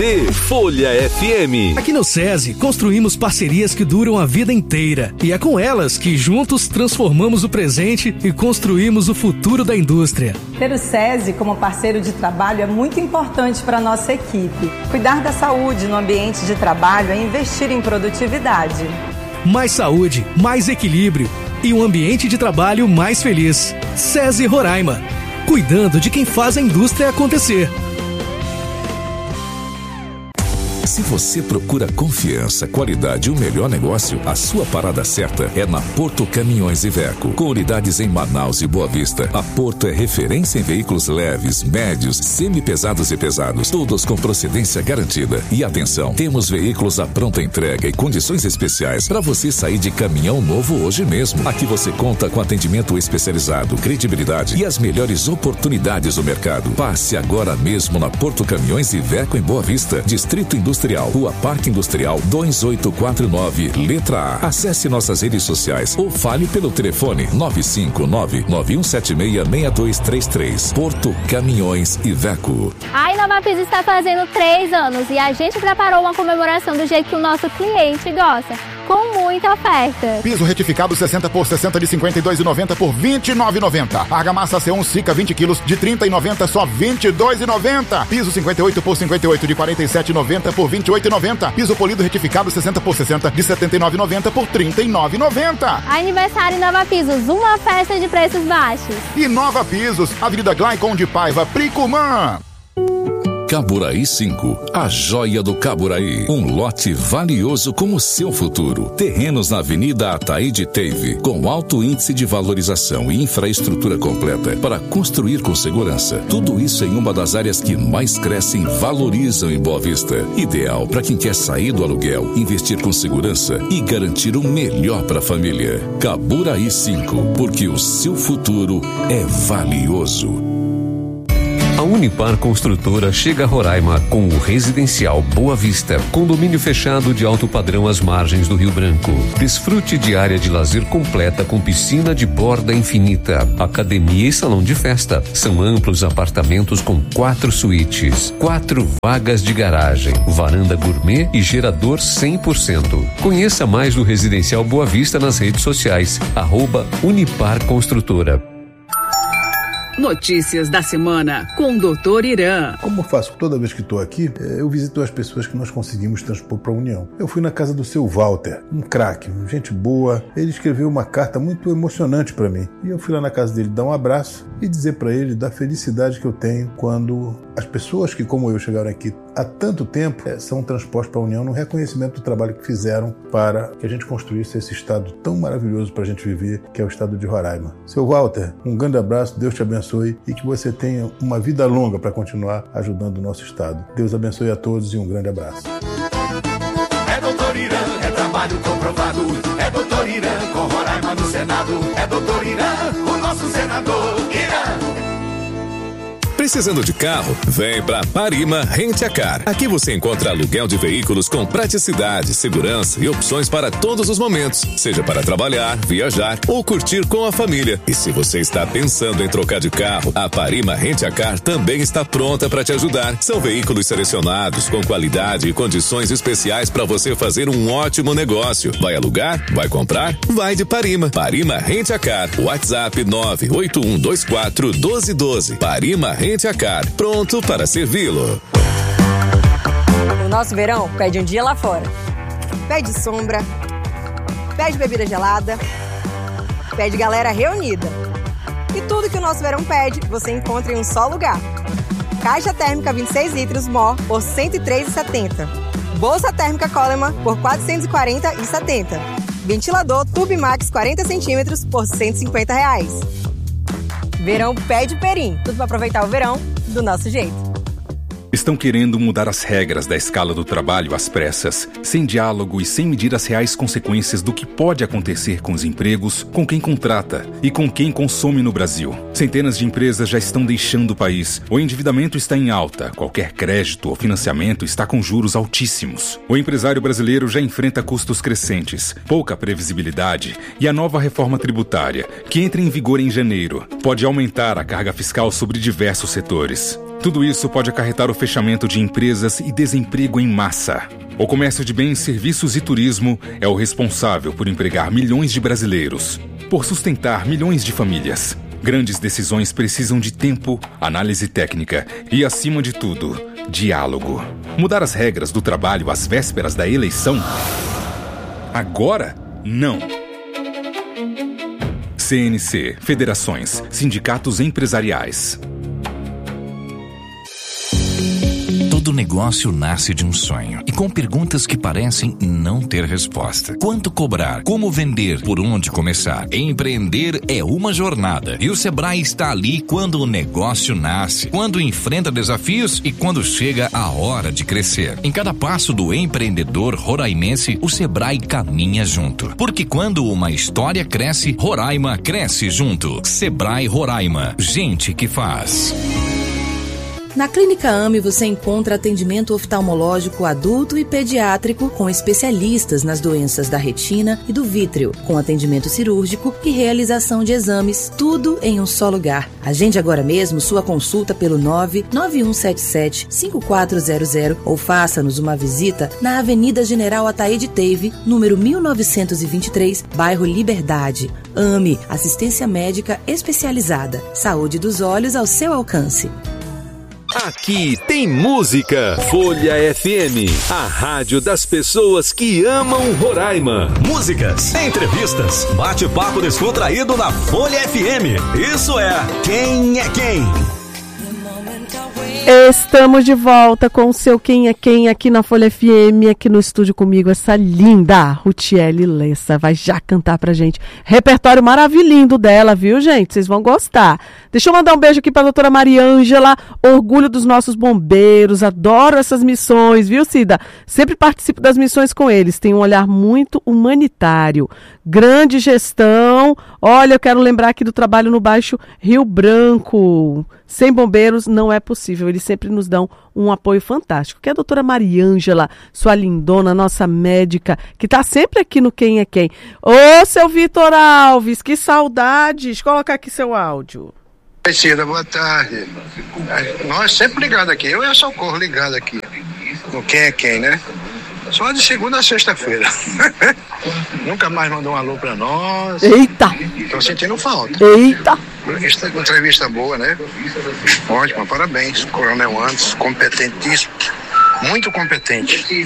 Folha FM. Aqui no SESI, construímos parcerias que duram a vida inteira. E é com elas que juntos transformamos o presente e construímos o futuro da indústria. Ter o SESI como parceiro de trabalho é muito importante para a nossa equipe. Cuidar da saúde no ambiente de trabalho é investir em produtividade. Mais saúde, mais equilíbrio e um ambiente de trabalho mais feliz. SESI Roraima. Cuidando de quem faz a indústria acontecer. Se você procura confiança, qualidade e o melhor negócio, a sua parada certa é na Porto Caminhões Iveco. Com unidades em Manaus e Boa Vista, a Porto é referência em veículos leves, médios, semi-pesados e pesados, todos com procedência garantida. E atenção, temos veículos à pronta entrega e condições especiais para você sair de caminhão novo hoje mesmo. Aqui você conta com atendimento especializado, credibilidade e as melhores oportunidades do mercado. Passe agora mesmo na Porto Caminhões Iveco em Boa Vista, Distrito Industrial, Rua Parque Industrial 2849, letra A. Acesse nossas redes sociais ou fale pelo telefone 959-9176-6233. Porto Caminhões Iveco. A Inova Piso está fazendo 3 anos e a gente preparou uma comemoração do jeito que o nosso cliente gosta, com muita oferta. Piso retificado 60 por 60 de 52,90 por 29,90. Argamassa C1 Sica 20 quilos de 30,90 só 22,90. Piso 58 por 58 de 47,90 por 28,90. Piso polido retificado 60 por 60 de 79,90 por 39,90. Aniversário Inova Pisos, uma festa de preços baixos. Inova Pisos, Avenida Glaicon de Paiva, Pricumã. Caburaí 5, a joia do Caburaí. Um lote valioso como o seu futuro. Terrenos na Avenida Ataíde Teve, com alto índice de valorização e infraestrutura completa para construir com segurança. Tudo isso em uma das áreas que mais crescem e valorizam em Boa Vista. Ideal para quem quer sair do aluguel, investir com segurança e garantir o melhor para a família. Caburaí 5, porque o seu futuro é valioso. A Unipar Construtora chega a Roraima com o Residencial Boa Vista, condomínio fechado de alto padrão às margens do Rio Branco. Desfrute de área de lazer completa com piscina de borda infinita, academia e salão de festa. São amplos apartamentos com 4 suítes, 4 vagas de garagem, varanda gourmet e gerador 100%. Conheça mais do Residencial Boa Vista nas redes sociais, @Unipar Construtora. Notícias da semana com o Dr. Irã. Como eu faço toda vez que estou aqui, eu visito as pessoas que nós conseguimos transpor para a União. Eu fui na casa do seu Walter, um craque, gente boa. Ele escreveu uma carta muito emocionante para mim. E eu fui lá na casa dele dar um abraço e dizer para ele da felicidade que eu tenho quando as pessoas que, como eu, chegaram aqui há tanto tempo, são transpostas para a União no reconhecimento do trabalho que fizeram para que a gente construísse esse estado tão maravilhoso para a gente viver, que é o estado de Roraima. Seu Walter, um grande abraço, Deus te abençoe e que você tenha uma vida longa para continuar ajudando o nosso estado. Deus abençoe a todos e um grande abraço. É Dr. Irã, é trabalho comprovado. É Dr. Irã, com Roraima no Senado. É Dr. Irã, o nosso senador. Irã. Precisando de carro? Vem pra Parima Rent a Car. Aqui você encontra aluguel de veículos com praticidade, segurança e opções para todos os momentos, seja para trabalhar, viajar ou curtir com a família. E se você está pensando em trocar de carro, a Parima Rent a Car também está pronta para te ajudar. São veículos selecionados com qualidade e condições especiais para você fazer um ótimo negócio. Vai alugar? Vai comprar? Vai de Parima. Parima Rent a Car. WhatsApp 981241212. Parima Rent a Car, pronto para servi-lo. O nosso verão pede um dia lá fora. Pede sombra, pede bebida gelada, pede galera reunida. E tudo que o nosso verão pede, você encontra em um só lugar. Caixa térmica 26 litros Mó por R$ 103,70. Bolsa térmica Coleman por R$ 440,70. Ventilador Tubimax 40 centímetros por R$ 150. Verão pede Perim. Tudo para aproveitar o verão do nosso jeito. Estão querendo mudar as regras da escala do trabalho às pressas, sem diálogo e sem medir as reais consequências do que pode acontecer com os empregos, com quem contrata e com quem consome no Brasil. Centenas de empresas já estão deixando o país. O endividamento está em alta. Qualquer crédito ou financiamento está com juros altíssimos. O empresário brasileiro já enfrenta custos crescentes, pouca previsibilidade e a nova reforma tributária, que entra em vigor em janeiro, pode aumentar a carga fiscal sobre diversos setores. Tudo isso pode acarretar o fechamento de empresas e desemprego em massa. O comércio de bens, serviços e turismo é o responsável por empregar milhões de brasileiros, por sustentar milhões de famílias. Grandes decisões precisam de tempo, análise técnica e, acima de tudo, diálogo. Mudar as regras do trabalho às vésperas da eleição? Agora, não. CNC, federações, sindicatos empresariais. Todo negócio nasce de um sonho e com perguntas que parecem não ter resposta. Quanto cobrar? Como vender? Por onde começar? Empreender é uma jornada e o Sebrae está ali quando o negócio nasce, quando enfrenta desafios e quando chega a hora de crescer. Em cada passo do empreendedor roraimense, o Sebrae caminha junto. Porque quando uma história cresce, Roraima cresce junto. Sebrae Roraima. Gente que faz. Na Clínica AME você encontra atendimento oftalmológico adulto e pediátrico com especialistas nas doenças da retina e do vítreo, com atendimento cirúrgico e realização de exames, tudo em um só lugar. Agende agora mesmo sua consulta pelo 99177-5400 ou faça-nos uma visita na Avenida General Ataíde Teve, número 1923, bairro Liberdade. AME, assistência médica especializada. Saúde dos olhos ao seu alcance. Aqui tem música. Folha FM, a rádio das pessoas que amam Roraima. Músicas, entrevistas, bate-papo descontraído na Folha FM. Isso é Quem é Quem? Estamos de volta com o seu Quem é Quem aqui na Folha FM, aqui no estúdio comigo, essa linda Rutiele Lessa vai já cantar pra gente. Repertório maravilhoso dela, viu, gente? Vocês vão gostar. Deixa eu mandar um beijo aqui pra doutora Mariângela, orgulho dos nossos bombeiros, adoro essas missões, viu, Cida? Sempre participo das missões com eles, tem um olhar muito humanitário, grande gestão. Olha, eu quero lembrar aqui do trabalho no Baixo Rio Branco. Sem bombeiros não é possível, eles sempre nos dão um apoio fantástico. Que é a doutora Mariângela, sua lindona, nossa médica, que está sempre aqui no Quem é Quem. Ô, seu Vitor Alves, que saudades. Coloca aqui seu áudio. Oi, Cida, boa tarde. Nós sempre ligados aqui, eu e a Socorro ligados aqui, no Quem é Quem, né? Só de segunda a sexta-feira. Nunca mais mandou um alô pra nós. Eita! Tô sentindo falta. Eita! Entrevista boa, né? Ótimo, parabéns. Coronel Anderson, competentíssimo. Muito competente. E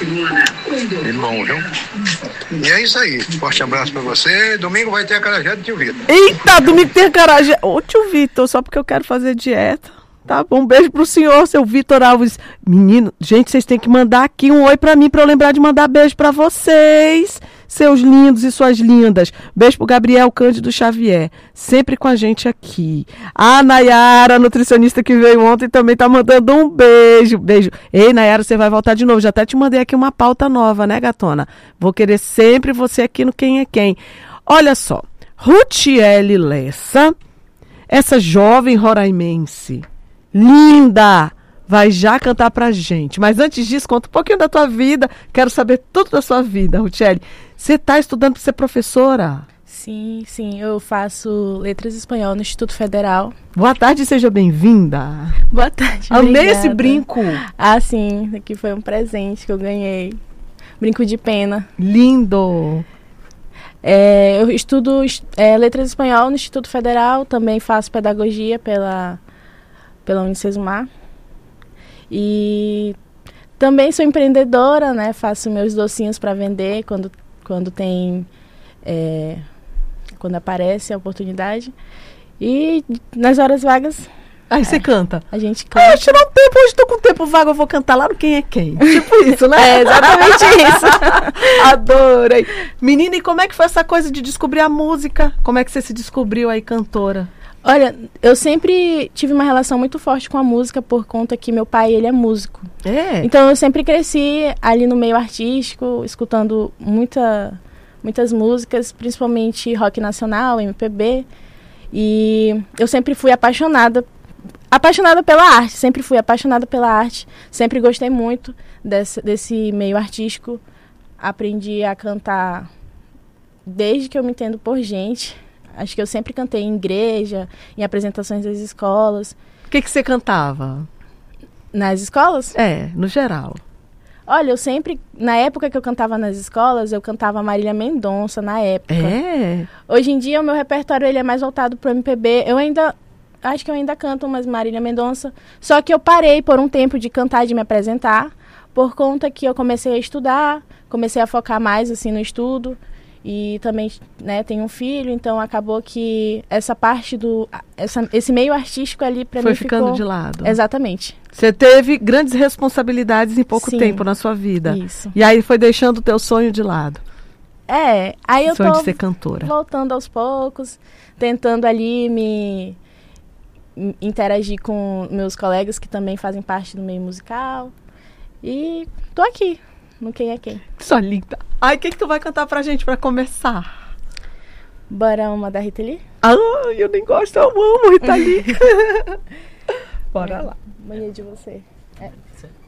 bom, viu? E é isso aí. Forte abraço pra você. Domingo vai ter acarajé do tio Vitor. Eita, domingo tem acarajé. Ô, tio Vitor, só porque eu quero fazer dieta. Tá bom, um beijo pro senhor, seu Vitor Alves. Menino, gente, vocês têm que mandar aqui um oi pra mim, pra eu lembrar de mandar beijo pra vocês, seus lindos e suas lindas. Beijo pro Gabriel Cândido Xavier, sempre com a gente aqui. A Nayara, nutricionista que veio ontem, também tá mandando um beijo. Beijo. Ei, Nayara, você vai voltar de novo. Já até te mandei aqui uma pauta nova, né, gatona? Vou querer sempre você aqui no Quem é Quem. Olha só, Rutiele Lessa, essa jovem roraimense, linda, vai já cantar pra gente. Mas antes disso, conta um pouquinho da tua vida. Quero saber tudo da sua vida, Rutiele. Você tá estudando para ser professora? Sim, eu faço letras em espanhol no Instituto Federal. Boa tarde, seja bem-vinda. Boa tarde, amei obrigada. Esse brinco. Ah, sim, aqui foi um presente que eu ganhei. Brinco de pena. Lindo. Eu estudo letras em espanhol no Instituto Federal. Também faço pedagogia pela Unicesumar. E também sou empreendedora, né? Faço meus docinhos para vender quando tem... quando aparece a oportunidade. E nas horas vagas... Aí você canta. A gente canta. Eu tirar um tempo, hoje tô com tempo vago, eu vou cantar lá no Quem é Quem. Tipo isso, né? É exatamente isso. Adorei. Menina, e como é que foi essa coisa de descobrir a música? Como é que você se descobriu aí cantora? Olha, eu sempre tive uma relação muito forte com a música por conta que meu pai, ele é músico. É? Então eu sempre cresci ali no meio artístico, escutando muitas músicas, principalmente rock nacional, MPB. E eu sempre fui apaixonada pela arte, sempre gostei muito desse meio artístico. Aprendi a cantar desde que eu me entendo por gente. Acho que eu sempre cantei em igreja, em apresentações das escolas. O que você cantava? Nas escolas? No geral. Olha, eu sempre, na época que eu cantava nas escolas, eu cantava Marília Mendonça, na época. Hoje em dia, o meu repertório ele é mais voltado pro MPB. Acho que eu ainda canto umas Marília Mendonça. Só que eu parei por um tempo de cantar, de me apresentar, por conta que eu comecei a estudar, comecei a focar mais, assim, no estudo. E também, né, tenho um filho, então acabou que essa parte esse meio artístico ali pra mim ficou... Foi ficando de lado. Exatamente. Você teve grandes responsabilidades em pouco tempo na sua vida. Isso. E aí foi deixando o teu sonho de lado. Aí eu sonho tô de ser cantora. Voltando aos poucos, tentando ali me interagir com meus colegas que também fazem parte do meio musical. E tô aqui, no Quem é Quem. Só linda. Ai, o que tu vai cantar pra gente pra começar? Bora uma da Rita Lee? Eu nem gosto, eu amo Rita Lee. Bora lá. Mania de você.